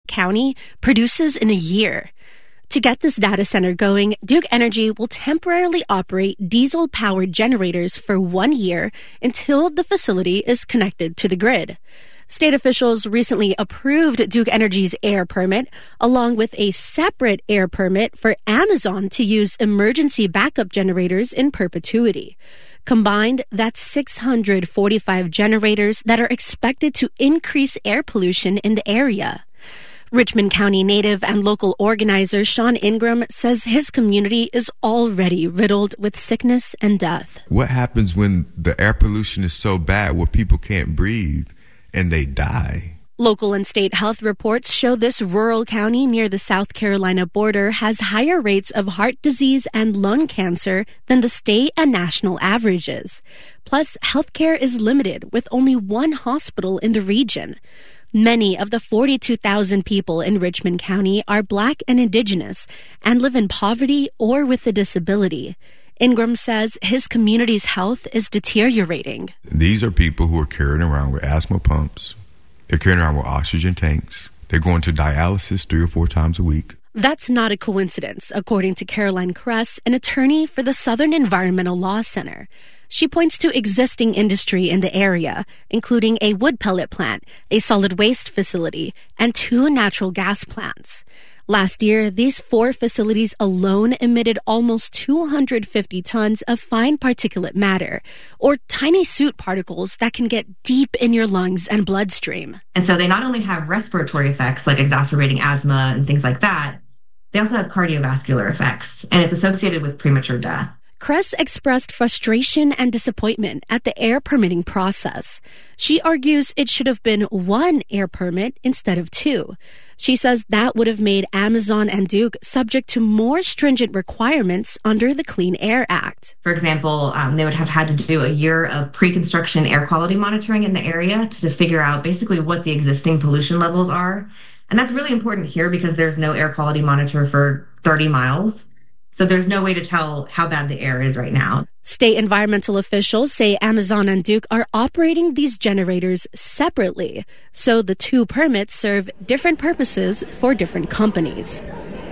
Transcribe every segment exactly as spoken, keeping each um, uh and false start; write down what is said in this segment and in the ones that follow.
County produces in a year. To get this data center going, Duke Energy will temporarily operate diesel-powered generators for one year until the facility is connected to the grid. State officials recently approved Duke Energy's air permit, along with a separate air permit for Amazon to use emergency backup generators in perpetuity. Combined, that's six hundred forty-five generators that are expected to increase air pollution in the area. Richmond County native and local organizer Sean Ingram says his community is already riddled with sickness and death. What happens when the air pollution is so bad where people can't breathe and they die? Local and state health reports show this rural county near the South Carolina border has higher rates of heart disease and lung cancer than the state and national averages. Plus, healthcare is limited with only one hospital in the region. Many of the forty-two thousand people in Richmond County are Black and Indigenous and live in poverty or with a disability. Ingram says his community's health is deteriorating. These are people who are carrying around with asthma pumps. They're carrying around with oxygen tanks. They're going to dialysis three or four times a week. That's not a coincidence, according to Caroline Kress, an attorney for the Southern Environmental Law Center. She points to existing industry in the area, including a wood pellet plant, a solid waste facility, and two natural gas plants. Last year, these four facilities alone emitted almost two hundred fifty tons of fine particulate matter, or tiny soot particles that can get deep in your lungs and bloodstream. And so they not only have respiratory effects like exacerbating asthma and things like that, they also have cardiovascular effects, and it's associated with premature death. Kress expressed frustration and disappointment at the air permitting process. She argues it should have been one air permit instead of two. She says that would have made Amazon and Duke subject to more stringent requirements under the Clean Air Act. For example, um, they would have had to do a year of pre-construction air quality monitoring in the area to, to figure out basically what the existing pollution levels are. And that's really important here because there's no air quality monitor for thirty miles. So there's no way to tell how bad the air is right now. State environmental officials say Amazon and Duke are operating these generators separately, so the two permits serve different purposes for different companies.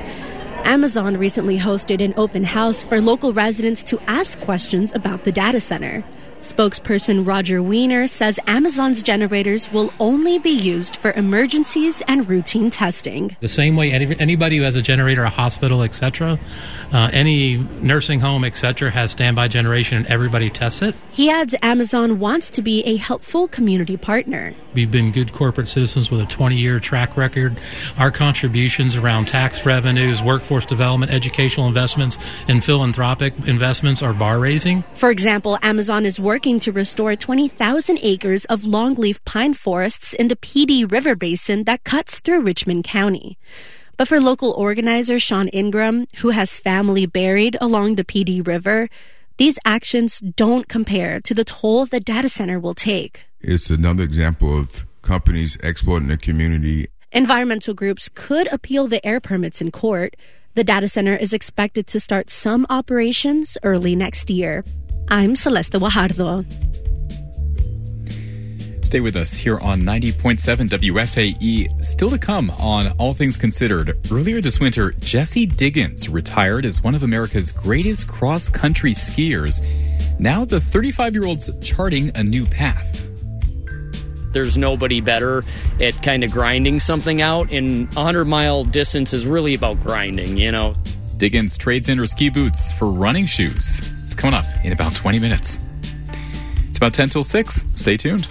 Amazon recently hosted an open house for local residents to ask questions about the data center. Spokesperson Roger Weiner says Amazon's generators will only be used for emergencies and routine testing. The same way any, anybody who has a generator, a hospital, et cetera, uh, any nursing home, et cetera, has standby generation and everybody tests it. He adds Amazon wants to be a helpful community partner. We've been good corporate citizens with a twenty-year track record. Our contributions around tax revenues, workforce development, educational investments, and philanthropic investments are bar-raising. For example, Amazon is working to restore twenty thousand acres of longleaf pine forests in the Pee Dee River Basin that cuts through Richmond County. But for local organizer Sean Ingram, who has family buried along the Pee Dee River, these actions don't compare to the toll the data center will take. It's another example of companies exploiting the community. Environmental groups could appeal the air permits in court. The data center is expected to start some operations early next year. I'm Celeste Guajardo. Stay with us here on ninety point seven W F A E. Still to come on All Things Considered. Earlier this winter, Jessie Diggins retired as one of America's greatest cross-country skiers. Now the thirty-five-year-old's charting a new path. There's nobody better at kind of grinding something out, and a hundred-mile distance is really about grinding, you know. Diggins trades in her ski boots for running shoes. It's coming up in about twenty minutes. It's about ten till six. Stay tuned.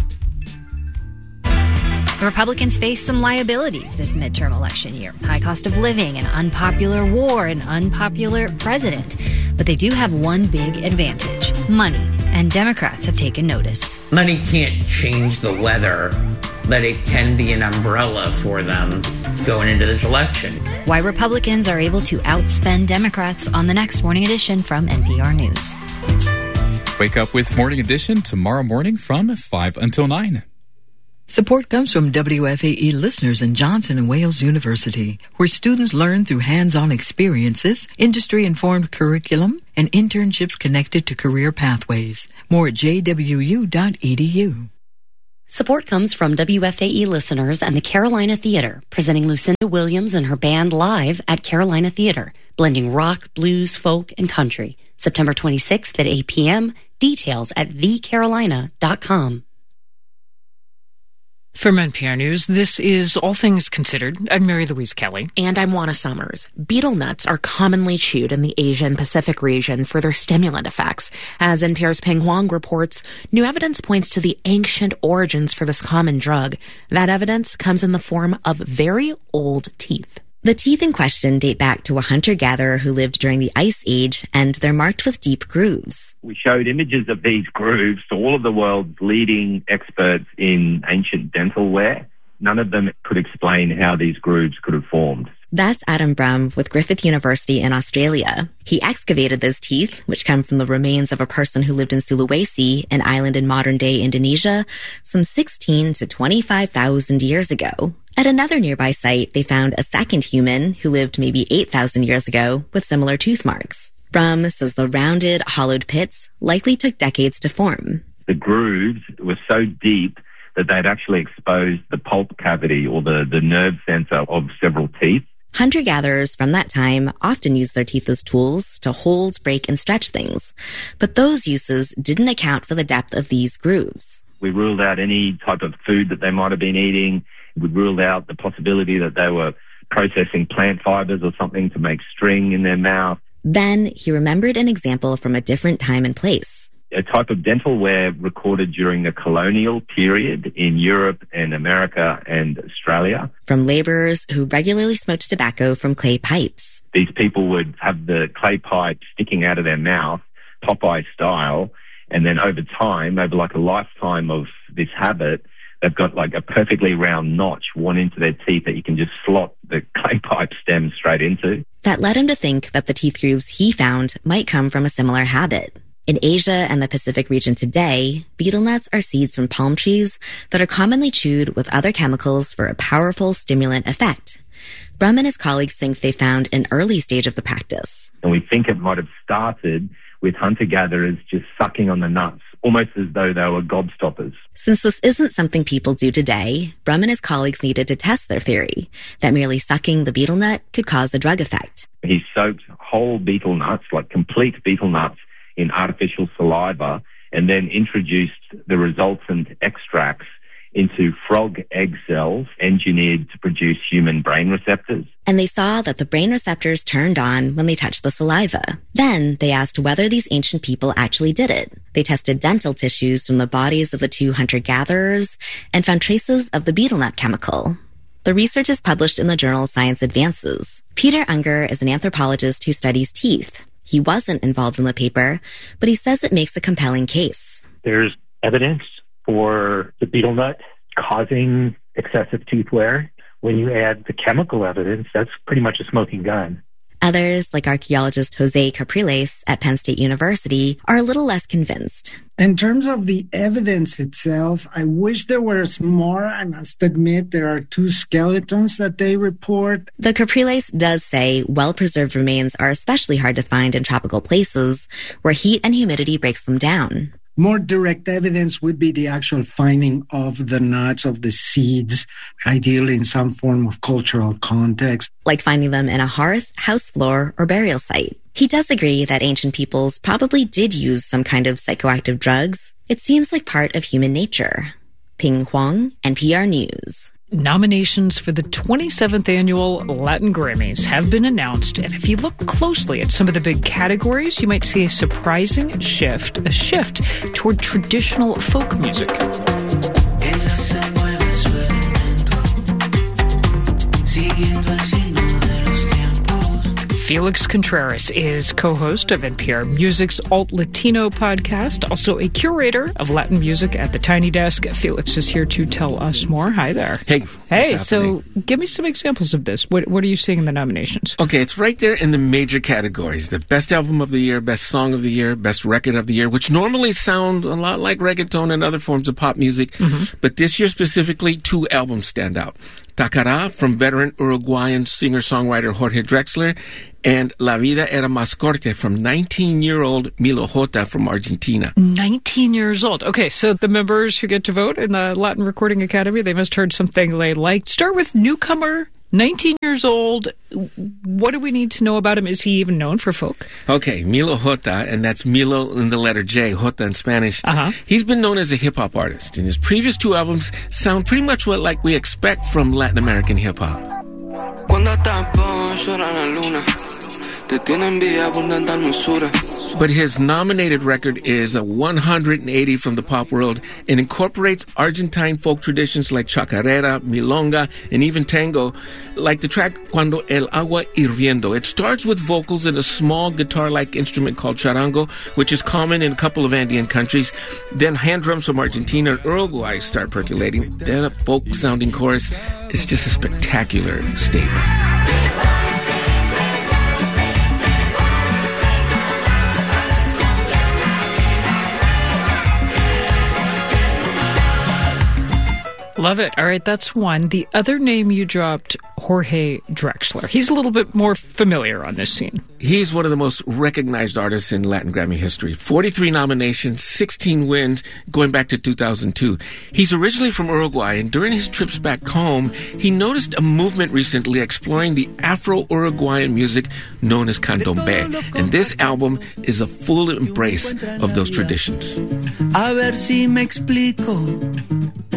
The Republicans face some liabilities this midterm election year. High cost of living, an unpopular war, an unpopular president. But they do have one big advantage: money. And Democrats have taken notice. Money can't change the weather, but it can be an umbrella for them going into this election. Why Republicans are able to outspend Democrats on the next Morning Edition from N P R News. Wake up with Morning Edition tomorrow morning from five until nine. Support comes from W F A E listeners in Johnson and Wales University, where students learn through hands-on experiences, industry-informed curriculum, and internships connected to career pathways. More at j w u dot e d u. Support comes from W F A E listeners and the Carolina Theater, presenting Lucinda Williams and her band live at Carolina Theater, blending rock, blues, folk, and country. September twenty-sixth at eight p.m. Details at the carolina dot com. From N P R News, this is All Things Considered. I'm Mary Louise Kelly. And I'm Juana Summers. Betel nuts are commonly chewed in the Asian Pacific region for their stimulant effects. As N P R's Peng Huang reports, new evidence points to the ancient origins for this common drug. That evidence comes in the form of very old teeth. The teeth in question date back to a hunter-gatherer who lived during the Ice Age, and they're marked with deep grooves. We showed images of these grooves to all of the world's leading experts in ancient dental wear. None of them could explain how these grooves could have formed. That's Adam Brum with Griffith University in Australia. He excavated those teeth, which come from the remains of a person who lived in Sulawesi, an island in modern-day Indonesia, some sixteen to twenty-five thousand years ago. At another nearby site, they found a second human who lived maybe eight thousand years ago with similar tooth marks. Brum says the rounded, hollowed pits likely took decades to form. The grooves were so deep that they'd actually exposed the pulp cavity or the, the nerve center of several teeth. Hunter-gatherers from that time often used their teeth as tools to hold, break, and stretch things. But those uses didn't account for the depth of these grooves. We ruled out any type of food that they might have been eating. We ruled out the possibility that they were processing plant fibers or something to make string in their mouth. Then he remembered an example from a different time and place. A type of dental wear recorded during the colonial period in Europe and America and Australia. From laborers who regularly smoked tobacco from clay pipes. These people would have the clay pipe sticking out of their mouth, Popeye style, and then over time, over like a lifetime of this habit, they've got like a perfectly round notch worn into their teeth that you can just slot the clay pipe stem straight into. That led him to think that the teeth grooves he found might come from a similar habit. In Asia and the Pacific region today, betel nuts are seeds from palm trees that are commonly chewed with other chemicals for a powerful stimulant effect. Brum and his colleagues think they found an early stage of the practice. And we think it might have started with hunter-gatherers just sucking on the nuts, almost as though they were gobstoppers. Since this isn't something people do today, Brum and his colleagues needed to test their theory that merely sucking the betel nut could cause a drug effect. He soaked whole betel nuts, like complete betel nuts, in artificial saliva, and then introduced the resultant extracts into frog egg cells engineered to produce human brain receptors. And they saw that the brain receptors turned on when they touched the saliva. Then they asked whether these ancient people actually did it. They tested dental tissues from the bodies of the two hunter-gatherers and found traces of the betel nut chemical. The research is published in the journal Science Advances. Peter Unger is an anthropologist who studies teeth. He wasn't involved in the paper, but he says it makes a compelling case. There's evidence for the betel nut causing excessive tooth wear. When you add the chemical evidence, that's pretty much a smoking gun. Others, like archaeologist Jose Capriles at Penn State University, are a little less convinced. In terms of the evidence itself, I wish there was more. I must admit there are two skeletons that they report. The Capriles does say well-preserved remains are especially hard to find in tropical places where heat and humidity breaks them down. More direct evidence would be the actual finding of the nuts, of the seeds, ideally in some form of cultural context. Like finding them in a hearth, house floor, or burial site. He does agree that ancient peoples probably did use some kind of psychoactive drugs. It seems like part of human nature. Peng Huang, N P R News. Nominations for the twenty-seventh Annual Latin Grammys have been announced, and if you look closely at some of the big categories, you might see a surprising shift, a shift toward traditional folk music. Felix Contreras is co-host of N P R Music's Alt Latino podcast, also a curator of Latin music at the Tiny Desk. Felix is here to tell us more. Hi there. Hey. Hey, so give me some examples of this. What, what are you seeing in the nominations? Okay, it's right there in the major categories. The Best Album of the Year, Best Song of the Year, Best Record of the Year, which normally sound a lot like reggaeton and other forms of pop music. Mm-hmm. But this year specifically, two albums stand out. Tacará from veteran Uruguayan singer-songwriter Jorge Drexler, and La Vida Era Más Corta from nineteen-year-old Milo J. from Argentina. nineteen years old. Okay, so the members who get to vote in the Latin Recording Academy, they must have heard something they liked. Start with newcomer, nineteen years old. What do we need to know about him? Is he even known for folk? Okay, Milo J, and that's Milo in the letter J, J in Spanish. Uh-huh. He's been known as a hip-hop artist, and his previous two albums sound pretty much what like we expect from Latin American hip-hop. But his nominated record is a one hundred eighty from the pop world and incorporates Argentine folk traditions like chacarera, milonga, and even tango, like the track Cuando el agua hirviendo. It starts with vocals and a small guitar-like instrument called charango, which is common in a couple of Andean countries. Then hand drums from Argentina and Uruguay start percolating. Then a folk-sounding chorus. It's just a spectacular statement. Love it. All right, that's one. The other name you dropped, Jorge Drexler. He's a little bit more familiar on this scene. He's one of the most recognized artists in Latin Grammy history. forty-three nominations, sixteen wins, going back to two thousand two. He's originally from Uruguay, and during his trips back home, he noticed a movement recently exploring the Afro-Uruguayan music known as candombe. And this album is a full embrace of those traditions. A ver si me explico.